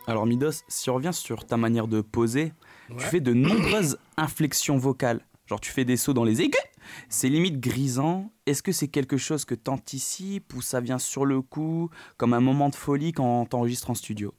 Alors Midos, si on revient sur ta manière de poser, tu Ouais. fais de nombreuses inflexions vocales. Genre tu fais des sauts dans les aigus. C'est limite grisant. Est-ce que c'est quelque chose que t'anticipes ou ça vient sur le coup, comme un moment de folie quand t'enregistres en studio?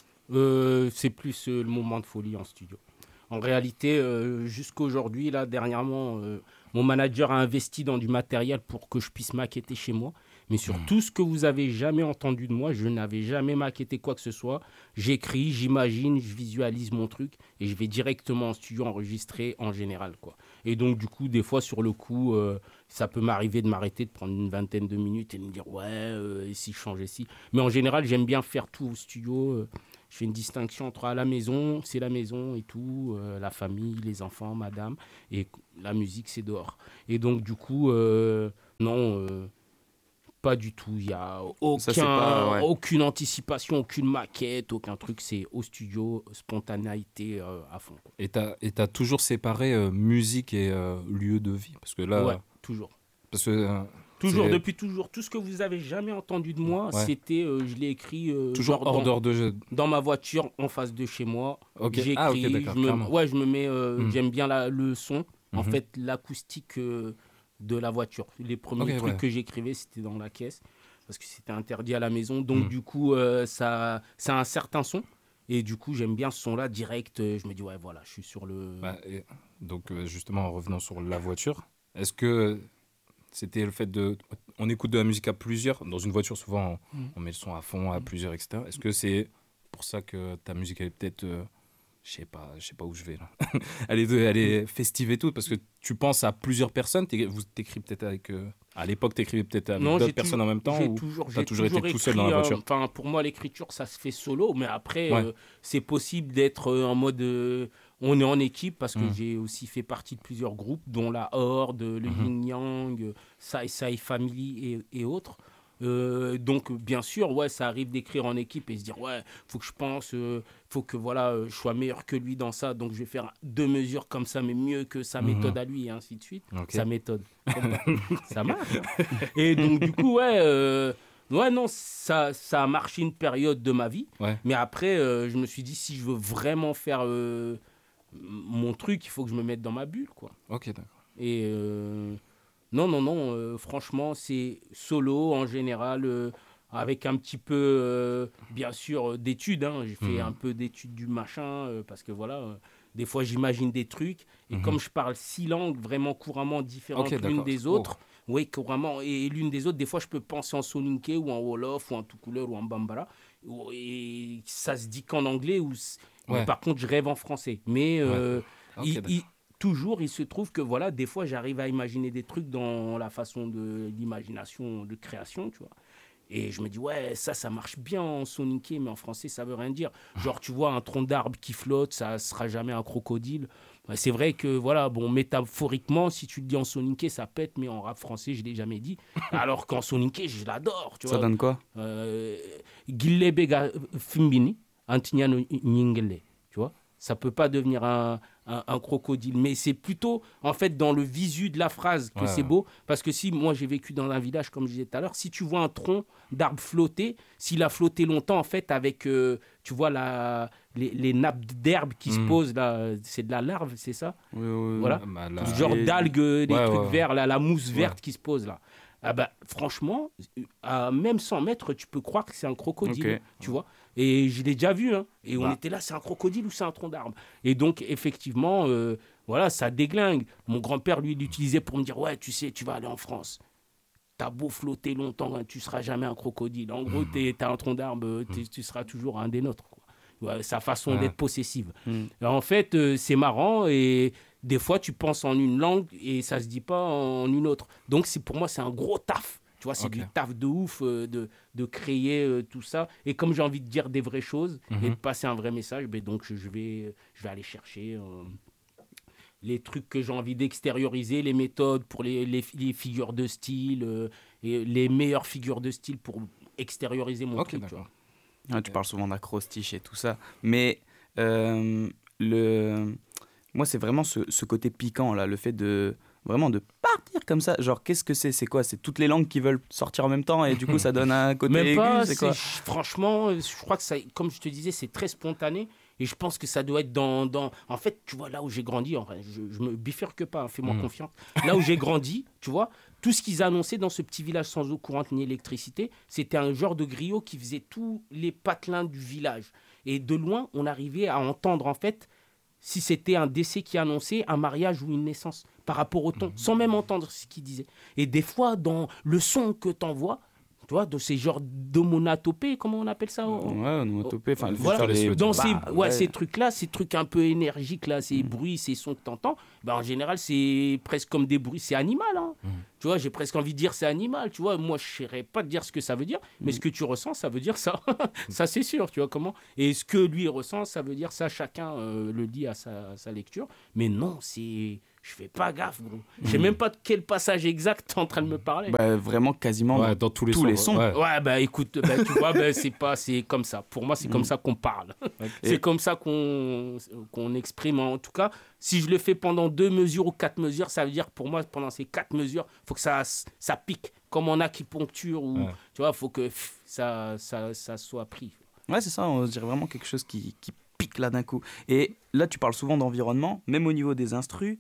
C'est plus le moment de folie en studio. En réalité, jusqu'à aujourd'hui, là, dernièrement, mon manager a investi dans du matériel pour que je puisse maqueter chez moi. Mais sur tout ce que vous avez jamais entendu de moi, je n'avais jamais maquetté quoi que ce soit. J'écris, j'imagine, je visualise mon truc et je vais directement en studio enregistrer en général, quoi. Et donc, du coup, des fois, sur le coup, ça peut m'arriver de m'arrêter, de prendre une vingtaine de minutes et de me dire, ouais, et si je changeais ci. Mais en général, j'aime bien faire tout au studio. Je fais une distinction entre à la maison, c'est la maison et tout, la famille, les enfants, madame, et la musique, c'est dehors. Et donc, du coup, non, pas du tout. Il n'y a Ça c'est pas... Ouais. aucune anticipation, aucune maquette, aucun truc. C'est au studio, spontanéité à fond, quoi. Et t'as toujours séparé musique et lieu de vie. Parce que là, Ouais, toujours. parce que Toujours, c'est depuis toujours. Tout ce que vous avez jamais entendu de moi, Ouais. c'était, je l'ai écrit toujours genre hors dehors de jeu. dans ma voiture en face de chez moi. Ok. J'écris, Ah, ok, d'accord, clairement. ouais, je me mets, Mm. j'aime bien le son, en Mhm. fait, l'acoustique de la voiture. Les premiers Ok, trucs ouais. que j'écrivais, c'était dans la caisse, parce que c'était interdit à la maison. Donc, Mm. du coup, ça a un certain son. Et du coup, j'aime bien ce son-là direct. Je me dis, ouais, voilà, je suis sur le. Bah, donc justement, en revenant sur la voiture, est-ce que c'était le fait de... On écoute de la musique à plusieurs. Dans une voiture, souvent, on met le son à fond, à plusieurs, etc. Est-ce que c'est pour ça que ta musique, elle est peut-être... je sais pas où je vais là. Elle est festive et tout, parce que tu penses à plusieurs personnes. Vous t'écris peut-être avec... à l'époque, t'écrivais peut-être avec Non, d'autres personnes en même temps, ou t'as toujours été tout seul dans la voiture? Enfin, pour moi, l'écriture, ça se fait solo, mais après, Ouais. c'est possible d'être en mode. On est en équipe parce que Mm. j'ai aussi fait partie de plusieurs groupes, dont la Horde, le Yin Yang, Sai Sai Family et autres. Donc, bien sûr, ouais, ça arrive d'écrire en équipe et se dire, ouais, faut que je pense, faut que voilà, je sois meilleur que lui dans ça, donc je vais faire deux mesures comme ça, mais mieux que sa méthode à lui, et ainsi de suite. Ok. Sa méthode. Ça marche. Et donc, du coup, ouais, ouais, non, ça a marché une période de ma vie. Ouais. Mais après, je me suis dit, si je veux vraiment faire mon truc, il faut que je me mette dans ma bulle, quoi. Ok, d'accord. Et non, non, non, franchement, c'est solo en général, avec un petit peu, bien sûr, d'études. Hein. J'ai fait un peu d'études du machin, parce que voilà, des fois j'imagine des trucs. Et comme je parle 6 langues vraiment couramment différentes Ok, l'une d'accord. des autres, oui, couramment, et l'une des autres, des fois je peux penser en soninké ou en wolof ou en tout couleur ou en bambara. Et ça se dit qu'en anglais, mais Ouais. par contre je rêve en français. Mais Ok, il- d'accord. il- toujours, il se trouve que voilà, des fois, j'arrive à imaginer des trucs dans la façon de l'imagination, de création, tu vois. Et je me dis, ouais, ça marche bien en soninké, mais en français, ça veut rien dire. Genre, tu vois, un tronc d'arbre qui flotte, ça sera jamais un crocodile. Ouais, c'est vrai que, voilà, bon, métaphoriquement, si tu le dis en soninké, ça pète, mais en rap français, je l'ai jamais dit. Alors qu'en soninké, je l'adore, tu Ça vois. donne quoi? Gillebega Fimbini, Antignano Nyingele, tu vois. Ça peut pas devenir un crocodile, mais c'est plutôt en fait dans le visu de la phrase que Ouais, c'est ouais. beau, parce que si moi j'ai vécu dans un village comme je disais tout à l'heure, si tu vois un tronc d'arbre flotter, s'il a flotté longtemps en fait avec tu vois les nappes d'herbe qui se posent là, c'est de la larve, c'est ça, Oui, oui, voilà, Bah, ce là, genre Et- d'algues, des Ouais, trucs ouais, ouais. verts, là, la mousse verte Ouais. qui se pose là. Ah bah, franchement, à même 100 mètres, tu peux croire que c'est un crocodile, Ok. tu vois. Et je l'ai déjà vu, hein. Et on Bah. était là, c'est un crocodile ou c'est un tronc d'arbre. Et donc, effectivement, voilà, ça déglingue. Mon grand-père, lui, l'utilisait pour me dire, ouais, tu sais, tu vas aller en France. T'as beau flotter longtemps, hein, tu seras jamais un crocodile. En gros, t'as un tronc d'arbre, tu seras toujours un des nôtres, quoi. Ouais, sa façon Ouais. d'être possessive. Mm. Et en fait, c'est marrant et des fois, tu penses en une langue et ça se dit pas en une autre. Donc, pour moi, c'est un gros taf. Tu vois, c'est Ok. du taf de ouf de créer tout ça. Et comme j'ai envie de dire des vraies choses et de passer un vrai message, ben donc je vais aller chercher les trucs que j'ai envie d'extérioriser, les méthodes pour les figures de style, et les meilleures figures de style pour extérioriser mon Ok, truc. Tu d'accord. vois. Ah, tu parles souvent d'acrostiche et tout ça. Mais euh, le... moi, c'est vraiment ce côté piquant, là, le fait vraiment de partir comme ça. Genre, qu'est-ce que c'est? C'est quoi? C'est toutes les langues qui veulent sortir en même temps et du coup, ça donne un côté Même aigu, pas, c'est quoi? franchement, je crois que ça, comme je te disais, c'est très spontané. Et je pense que ça doit être En fait, tu vois, là où j'ai grandi, enfin, je me bifurque pas, hein, fais-moi confiance. Là où j'ai grandi, tu vois, tout ce qu'ils annonçaient dans ce petit village sans eau courante ni électricité, c'était un genre de griot qui faisait tous les patelins du village. Et de loin, on arrivait à entendre, en fait, si c'était un décès qui annonçait un mariage ou une naissance par rapport au ton, sans même entendre ce qu'il disait. Et des fois, dans le son que tu envoies, tu vois, de ces genres d'homonatopées, comment on appelle ça? Ouais, onomatopée, enfin, le fait de Voilà, faire les... dans ouais. ces trucs-là, ces trucs un peu énergiques, là, ces bruits, ces sons que tu entends, en général, c'est presque comme des bruits, c'est animal. Hein. Tu vois, j'ai presque envie de dire c'est animal. Tu vois, moi, je ne saurais pas te dire ce que ça veut dire, mais ce que tu ressens, ça veut dire ça. Ça, c'est sûr, tu vois comment. Et ce que lui ressent, ça veut dire ça. Chacun le dit à sa lecture. Mais non, c'est... Je fais pas gaffe, gros. Je sais même pas de quel passage exact t'es en train de me parler. Bah, vraiment quasiment dans tous les sons. Ouais. Ouais, bah écoute, tu vois, c'est comme ça. Pour moi, c'est comme ça qu'on parle. C'est comme ça qu'on exprime. En tout cas, si je le fais pendant 2 mesures ou 4 mesures, ça veut dire pour moi, pendant ces 4 mesures, il faut que ça pique. Comme on a qui poncture, ou tu vois, il faut que ça soit pris. Ouais, c'est ça, on dirait vraiment quelque chose qui pique là d'un coup. Et là, tu parles souvent d'environnement, même au niveau des instrus.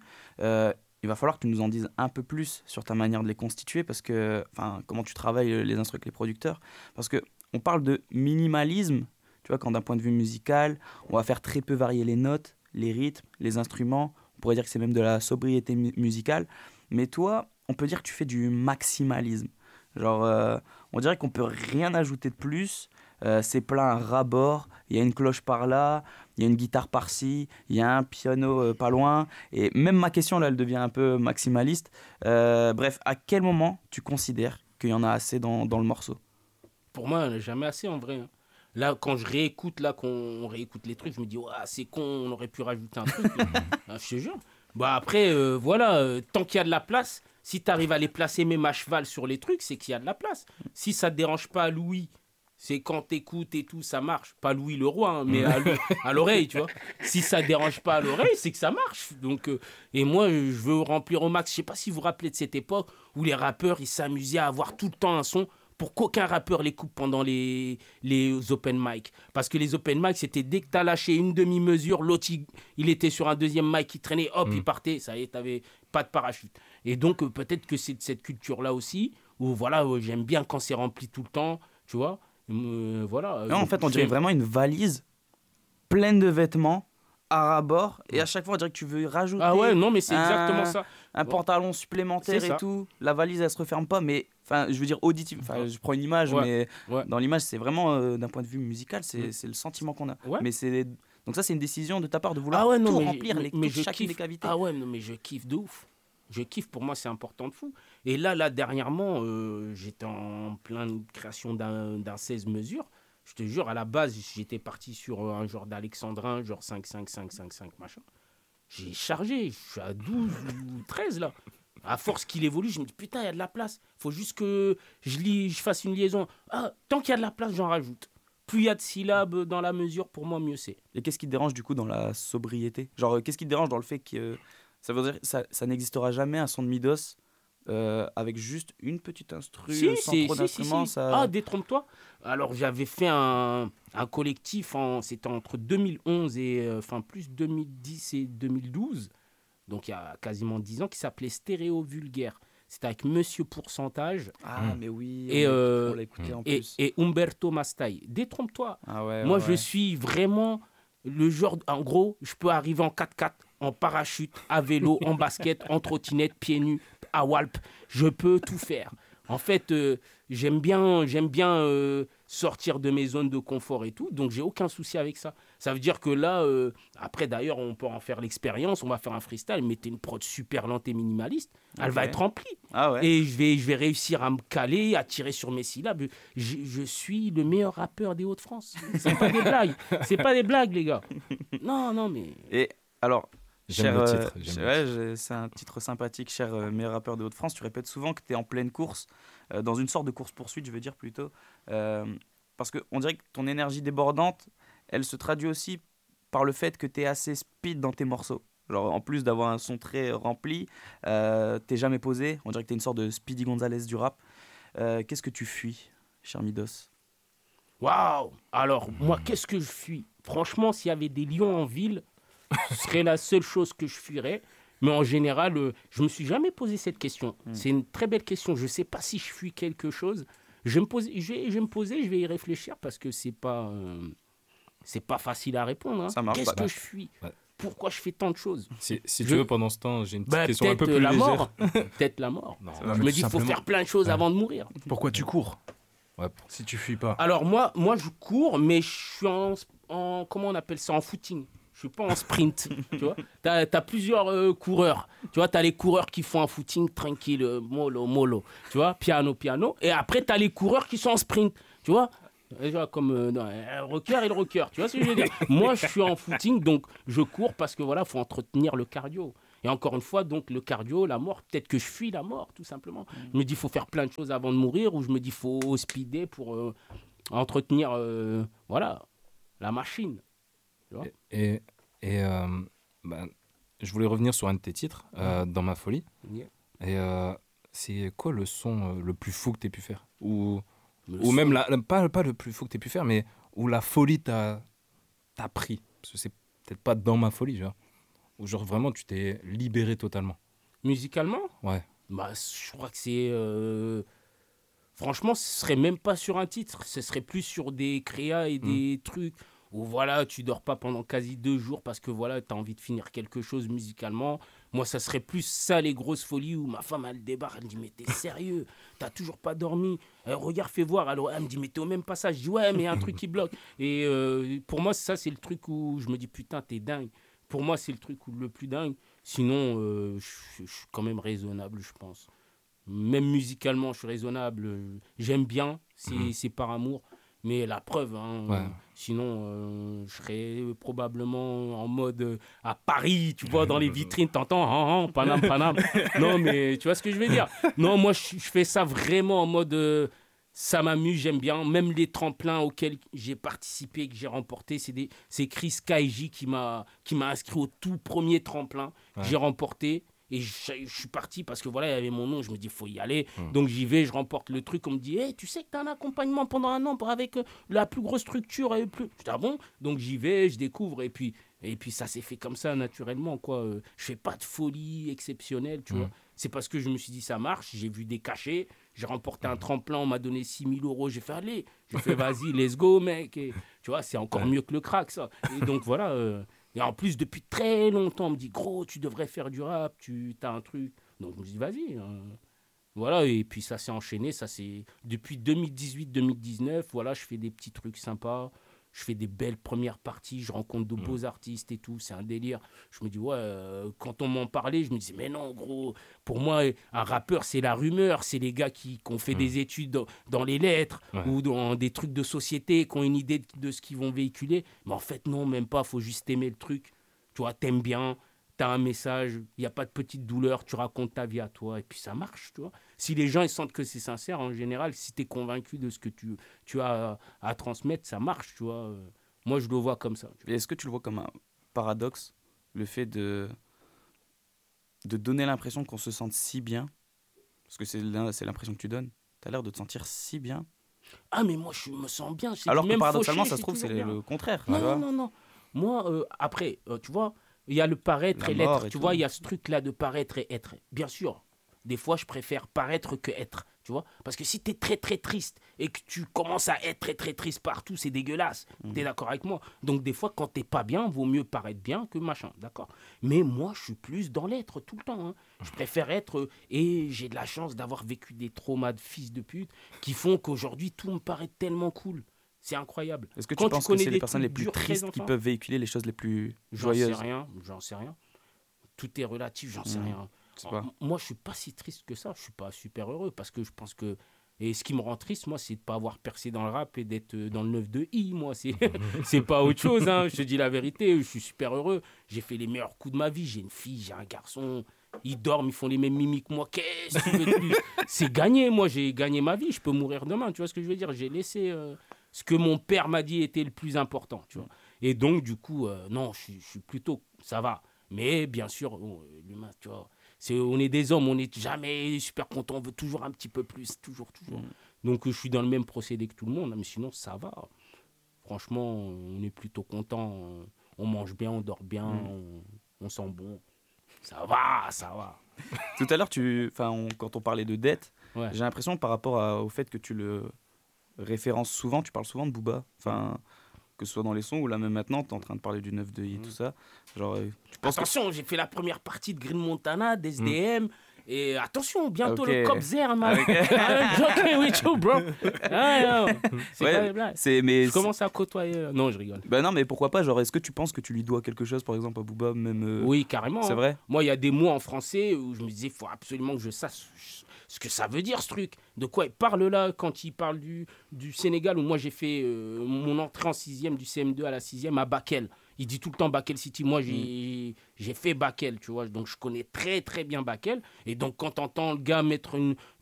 Il va falloir que tu nous en dises un peu plus sur ta manière de les constituer, parce que, enfin, comment tu travailles les instrus avec les producteurs. Parce que on parle de minimalisme, tu vois, quand d'un point de vue musical, on va faire très peu varier les notes, les rythmes, les instruments. On pourrait dire que c'est même de la sobriété musicale. Mais toi, on peut dire que tu fais du maximalisme. Genre, on dirait qu'on peut rien ajouter de plus. C'est plein ras-bord, il y a une cloche par là, il y a une guitare par-ci, il y a un piano pas loin. Et même ma question, là, elle devient un peu maximaliste. Bref, à quel moment tu considères qu'il y en a assez dans le morceau? Pour moi, il n'y en a jamais assez en vrai. Hein. Là, quand je réécoute, là, qu'on réécoute les trucs, je me dis, c'est con, on aurait pu rajouter un truc. Je te jure. Après, voilà, tant qu'il y a de la place, si tu arrives à les placer même à cheval sur les trucs, c'est qu'il y a de la place. Si ça ne te dérange pas, Louis, c'est quand t'écoutes et tout, ça marche. Pas Louis le roi, hein, mais à l'oreille, tu vois. Si ça dérange pas à l'oreille, c'est que ça marche. Donc, et moi, je veux remplir au max. Je sais pas si vous vous rappelez de cette époque où les rappeurs, ils s'amusaient à avoir tout le temps un son pour qu'aucun rappeur les coupe pendant les open mic. Parce que les open mic, c'était dès que t'as lâché une demi-mesure, l'autre, il était sur un deuxième mic, il traînait, hop, il partait. Ça y est, t'avais pas de parachute. Et donc, peut-être que c'est de cette culture-là aussi, où voilà, j'aime bien quand c'est rempli tout le temps, tu vois. Voilà. Non, en fait, on dirait vraiment une valise pleine de vêtements à ras-bord, et à chaque fois, on dirait que tu veux rajouter non, mais c'est exactement ça. Un pantalon supplémentaire et tout. La valise, elle se referme pas, mais enfin, je veux dire auditif. Enfin, je prends une image, mais dans l'image, c'est vraiment d'un point de vue musical, c'est le sentiment qu'on a. Ouais. Mais donc ça, c'est une décision de ta part de vouloir tout remplir, chacune des cavités. Ah ouais, non, mais je kiffe de ouf. Je kiffe, pour moi, c'est important de fou. Et là dernièrement, j'étais en pleine création d'un 16 mesures. Je te jure, à la base, j'étais parti sur un genre d'alexandrin, genre 5, 5, 5, 5, 5, machin. J'ai chargé, je suis à 12 ou 13 là. À force qu'il évolue, je me dis putain, il y a de la place. Faut juste que je fasse une liaison. Tant qu'il y a de la place, j'en rajoute. Plus il y a de syllabes dans la mesure, pour moi, mieux c'est. Et qu'est-ce qui te dérange du coup dans la sobriété? Genre, qu'est-ce qui te dérange dans le fait que ça veut dire ça n'existera jamais un son de Midos avec juste une petite instru sans trop d'instruments? Ça... détrompe-toi. Alors, j'avais fait un collectif, c'était entre 2011 et plus 2010 et 2012, donc il y a quasiment 10 ans, qui s'appelait Stéréo Vulgaire. C'était avec Monsieur Pourcentage. Mais oui, et, on l'a écouté en plus. Et Umberto Mastai. Détrompe-toi. Moi, je suis vraiment le genre... En gros, je peux arriver en 4x4, en parachute, à vélo, en basket, en trottinette, pieds nus, à Walp. Je peux tout faire. En fait, j'aime bien sortir de mes zones de confort et tout, donc j'ai aucun souci avec ça. Ça veut dire que là, après d'ailleurs, on peut en faire l'expérience, on va faire un freestyle, mettez une prod super lente et minimaliste, elle va être remplie. Et je vais réussir à me caler, à tirer sur mes syllabes. Je suis le meilleur rappeur des Hauts-de-France. C'est pas des blagues. C'est pas des blagues, les gars. Non, mais... Et alors... J'aime le titre. C'est un titre sympathique, cher meilleur rappeur de Hauts-de-France. Tu répètes souvent que tu es en pleine course, dans une sorte de course-poursuite, je veux dire plutôt. Parce qu'on dirait que ton énergie débordante, elle se traduit aussi par le fait que tu es assez speed dans tes morceaux. Genre, en plus d'avoir un son très rempli, t'es jamais posé. On dirait que t'es une sorte de Speedy Gonzalez du rap. Qu'est-ce que tu fuis, cher Midos? Waouh! Alors, moi, qu'est-ce que je fuis? Franchement, s'il y avait des lions en ville, ce serait la seule chose que je fuirais. Mais en général, je me suis jamais posé cette question. C'est une très belle question. Je ne sais pas si je fuis quelque chose. Je vais me poser, je vais y réfléchir parce que c'est pas facile à répondre. Hein. Ça marche, Qu'est-ce bah, que je fuis? ouais. Pourquoi je fais tant de choses? Si tu veux, pendant ce temps, j'ai une petite Bah, question un peu peut-être plus la légère. mort. Peut-être la mort. Non. Je me dis qu'il faut faire plein de choses avant de mourir. Pourquoi tu cours Ouais. si tu fuis pas? Alors moi je cours, mais je suis en comment on appelle ça, en footing. Je suis pas en sprint, tu vois. T'as plusieurs coureurs. Tu vois, t'as les coureurs qui font un footing tranquille, mollo, tu vois, piano. Et après, t'as les coureurs qui sont en sprint, tu vois. Déjà, comme un rocker et le rocker, tu vois ce que je veux dire. Moi, je suis en footing, donc je cours parce que voilà, faut entretenir le cardio. Et encore une fois, donc le cardio, la mort, peut-être que je fuis la mort, tout simplement. Je me dis, il faut faire plein de choses avant de mourir, ou je me dis, il faut speeder pour entretenir voilà, la machine. Tu vois. Et bah, je voulais revenir sur un de tes titres, Dans ma folie. Yeah. Et c'est quoi le son le plus fou que tu aies pu faire? Ou Le même, son- pas le plus fou que tu aies pu faire, mais où la folie t'a pris. Parce que c'est peut-être pas dans ma folie, genre. Où genre vraiment tu t'es libéré totalement. Musicalement, Ouais. bah, je crois que c'est... Franchement, ce serait même pas sur un titre, ce serait plus sur des créas et des trucs où voilà, tu dors pas pendant quasi 2 jours parce que voilà, tu as envie de finir quelque chose musicalement. Moi, ça serait plus ça, les grosses folies où ma femme, elle débarque, elle me dit, mais t'es sérieux, t'as toujours pas dormi. Regarde, fais voir. Alors, elle me dit, mais t'es au même passage. Je dis, ouais, mais y a un truc qui bloque. Et pour moi, ça, c'est le truc où je me dis, putain, t'es dingue. Pour moi, c'est le truc le plus dingue. Sinon, je suis quand même raisonnable, je pense. Même musicalement, je suis raisonnable. J'aime bien, c'est par amour. Mais la preuve, hein, Ouais. sinon, je serais probablement en mode à Paris, tu vois, dans les vitrines, t'entends, Paname. Non, mais tu vois ce que je veux dire? Non, moi, je fais ça vraiment en mode ça m'amuse, j'aime bien. Même les tremplins auxquels j'ai participé, que j'ai remporté, c'est Chris Kaiji qui m'a inscrit au tout premier tremplin. Ouais. J'ai remporté. Et je suis parti parce que voilà, il y avait mon nom. Je me dis, il faut y aller. Donc j'y vais, je remporte le truc. On me dit, hey, tu sais que tu as un accompagnement pendant un an avec la plus grosse structure. Et plus... Je dis, ah bon? Donc j'y vais, je découvre. Et puis ça s'est fait comme ça naturellement, quoi. Je fais pas de folie exceptionnelle, tu vois. C'est parce que je me suis dit, ça marche. J'ai vu des cachets. J'ai remporté un tremplin. On m'a donné 6 000 €. J'ai fait, allez. J'ai fait, vas-y, let's go, mec. Et, tu vois, c'est encore mieux que le crack, ça. Et donc voilà. Et en plus, depuis très longtemps, on me dit, gros, tu devrais faire du rap, tu as un truc. Donc je me dis, vas-y. Voilà, et puis ça s'est enchaîné. Ça c'est depuis 2018-2019. Voilà, je fais des petits trucs sympas. Je fais des belles premières parties. Je rencontre de beaux artistes et tout. C'est un délire. Je me dis, ouais, quand on m'en parlait, je me disais, mais non, gros, pour moi, un rappeur, c'est la rumeur. C'est les gars qui ont fait des études dans les lettres ou dans des trucs de société, qui ont une idée de ce qu'ils vont véhiculer. Mais en fait, non, même pas. Il faut juste aimer le truc. Tu vois, t'aimes bien. T'as un message, il n'y a pas de petite douleur, tu racontes ta vie à toi, et puis ça marche, tu vois. Si les gens ils sentent que c'est sincère, en général, si tu es convaincu de ce que tu as à transmettre, ça marche, tu vois. Moi, je le vois comme ça. Et est-ce que tu le vois comme un paradoxe, le fait de donner l'impression qu'on se sente si bien, parce que c'est l'impression que tu donnes, tu as l'air de te sentir si bien, Ah, mais moi, je me sens bien. alors que même paradoxalement, fauché, ça se trouve, c'est toujours bien. le contraire. tu Non, vois. non. Moi, après, tu vois, il y a le paraître La et mort l'être. et Tu tout. vois, il y a ce truc-là de paraître et être. Bien sûr, des fois, je préfère paraître que être. Tu vois, parce que si tu es très, très triste et que tu commences à être très, très triste partout, c'est dégueulasse. Tu es d'accord avec moi? Donc, des fois, quand t'es pas bien, vaut mieux paraître bien que machin. D'accord? Mais moi, je suis plus dans l'être tout le temps. Hein. Je préfère être. Et j'ai de la chance d'avoir vécu des traumas de fils de pute qui font qu'aujourd'hui, tout me paraît tellement cool. C'est incroyable. Est-ce que Quand tu tu penses que connais c'est les des personnes les trucs plus durs très tristes qui enfants, peuvent véhiculer les choses les plus J'en sais joyeuses? rien. Tout est relatif, j'en sais rien. sais pas. Moi, je suis pas si triste que ça. Je suis pas super heureux parce que je pense que. Et ce qui me rend triste, moi, c'est de pas avoir percé dans le rap et d'être dans le 9 de I. Moi, c'est pas autre chose. Hein. Je te dis la vérité. Je suis super heureux. J'ai fait les meilleurs coups de ma vie. J'ai une fille, j'ai un garçon. Ils dorment, ils font les mêmes mimiques que moi. Qu'est-ce que tu veux de plus? C'est gagné. Moi, j'ai gagné ma vie. Je peux mourir demain. Tu vois ce que je veux dire? J'ai laissé ce que mon père m'a dit était le plus important. Tu vois. Et donc, du coup, non, je suis plutôt. Ça va. Mais bien sûr, l'humain, tu vois, on est des hommes, on n'est jamais super content, on veut toujours un petit peu plus, toujours. Donc je suis dans le même procédé que tout le monde, mais sinon ça va. Franchement, on est plutôt content, on mange bien, on dort bien, on sent bon. Ça va. Tout à l'heure, quand on parlait de dette, Ouais. j'ai l'impression par rapport au fait que tu le références souvent, tu parles souvent de Booba. Enfin, que ce soit dans les sons ou là même maintenant, tu es en train de parler du 9 de I et tout ça. Genre, tu penses attention, j'ai fait la première partie de Green Montana, d'SDM. Et attention, bientôt Ok. le Cobzer, man. I'm joking with you, bro. Ah, non. C'est Ouais, pas des blagues. mais Je commence à côtoyer. Non, je rigole. Ben non, mais pourquoi pas? Genre, est-ce que tu penses que tu lui dois quelque chose, par exemple, à Booba, même Oui, carrément. C'est vrai? Moi, il y a des mots en français où je me disais, il faut absolument que je sache ce que ça veut dire, ce truc. De quoi il parle là, quand il parle du Sénégal, où moi j'ai fait mon entrée en 6e, du CM2 à la 6e à Bakel. Il dit tout le temps Bakel City. Moi, j'ai fait Bakel, tu vois. Donc, je connais très, très bien Bakel. Et donc, quand t'entends le gars mettre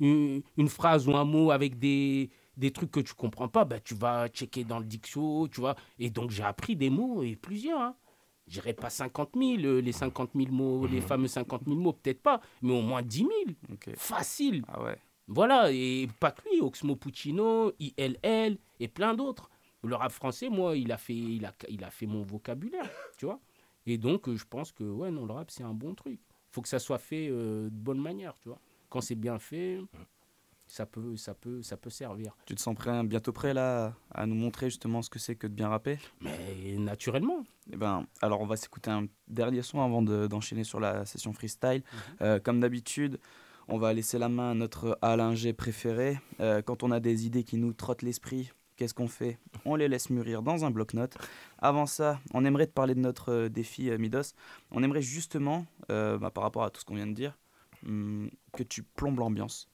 une phrase ou un mot avec des trucs que tu comprends pas, bah, tu vas checker dans le dictio, tu vois. Et donc, j'ai appris des mots, et plusieurs, hein. Je dirais pas 50 000, les 50 000 mots, les fameux 50 000 mots, peut-être pas, mais au moins 10 000. Ok. Facile. Ah ouais. Voilà, et pas que lui, Oxmo Puccino, ILL et plein d'autres. Le rap français, moi, il a fait mon vocabulaire, tu vois. Et donc, je pense que, ouais, non, le rap, c'est un bon truc. Faut que ça soit fait de bonne manière, tu vois. Quand c'est bien fait, ça peut servir. Tu te sens bientôt prêt là à nous montrer justement ce que c'est que de bien rapper? Mais naturellement. Eh ben, alors on va s'écouter un dernier son avant d'enchaîner sur la session freestyle. Comme d'habitude, on va laisser la main à notre Alain G préféré. Quand on a des idées qui nous trottent l'esprit, qu'est-ce qu'on fait? On les laisse mûrir dans un bloc-notes. Avant ça, on aimerait te parler de notre défi Midos. On aimerait justement, par rapport à tout ce qu'on vient de dire, que tu plombes l'ambiance.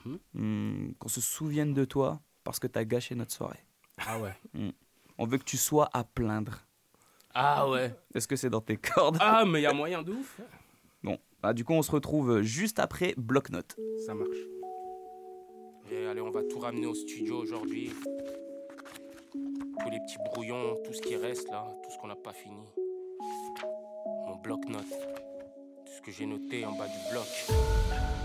Qu'on se souvienne de toi parce que tu as gâché notre soirée. Ah ouais. On veut que tu sois à plaindre. Ah ouais. Est-ce que c'est dans tes cordes? Ah, mais il y a moyen de ouf. Bon, du coup, on se retrouve juste après bloc-notes. Ça marche. Et allez, on va tout ramener au studio aujourd'hui. Tous les petits brouillons, tout ce qui reste là, tout ce qu'on n'a pas fini. Mon bloc-notes. Tout ce que j'ai noté en bas du bloc.